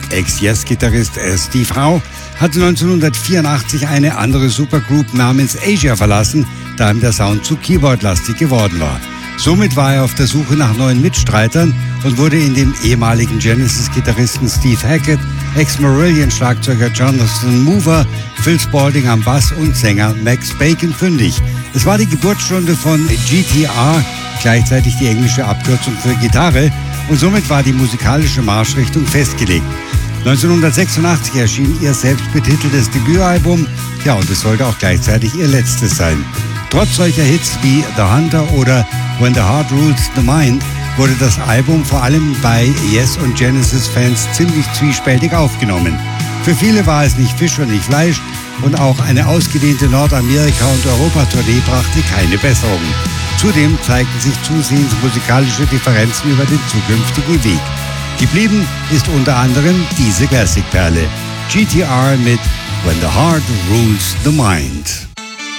Ex-Yes-Gitarrist Steve Howe hatte 1984 eine andere Supergroup namens Asia verlassen, da ihm der Sound zu Keyboard-lastig geworden war. Somit war er auf der Suche nach neuen Mitstreitern und wurde in dem ehemaligen Genesis-Gitarristen Steve Hackett, Ex-Marillion-Schlagzeuger Jonathan Mover, Phil Spalding am Bass und Sänger Max Bacon fündig. Es war die Geburtsstunde von GTR, gleichzeitig die englische Abkürzung für Gitarre, und somit war die musikalische Marschrichtung festgelegt. 1986 erschien ihr selbstbetiteltes Debütalbum, ja, und es sollte auch gleichzeitig ihr letztes sein. Trotz solcher Hits wie The Hunter oder When the Heart Rules the Mind wurde das Album vor allem bei Yes- und Genesis-Fans ziemlich zwiespältig aufgenommen. Für viele war es nicht Fisch und nicht Fleisch und auch eine ausgedehnte Nordamerika- und Europa-Tournee brachte keine Besserung. Zudem zeigten sich zusehends musikalische Differenzen über den zukünftigen Weg. Geblieben ist unter anderem diese Classic-Perle, GTR mit When the Heart Rules the Mind.